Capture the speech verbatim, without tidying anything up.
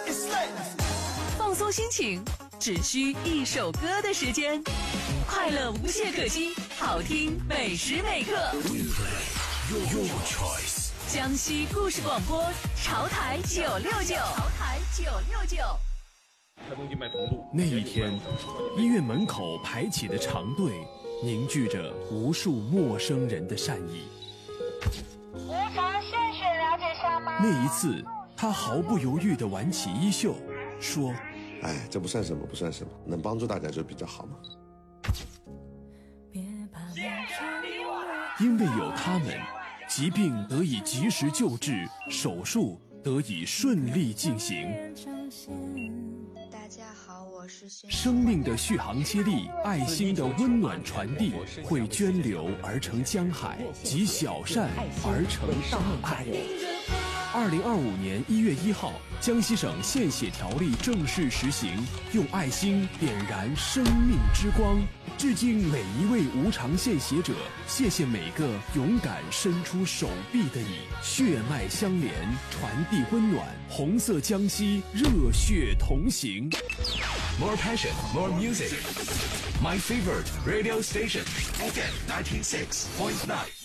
放松心情，只需一首歌的时间，快乐无懈可击，好听每时每刻。Your choice。江西故事广播，潮台九六九，潮台九六九。 那一天，医院门口排起的长队，凝聚着无数陌生人的善意。 无偿献血了解上吗？ 那一次，他毫不犹豫地挽起衣袖，说：“ 哎，这不算什么，不算什么，能帮助大家就比较好嘛。” 因为有他们，疾病得以及时救治，手术得以顺利进行。 大家好，我是轩。 生命的续航接力，爱心的温暖传递，会涓流而成江海，集小善而成大爱。二零二五年一月一号，江西省献血条例正式实行，用爱心点燃生命之光。致敬每一位无偿献血者，谢谢每个勇敢伸出手臂的你，血脉相连，传递温暖，红色江西，热血同行。 More passion, more music. My favorite radio station, F M ninety-six point nine.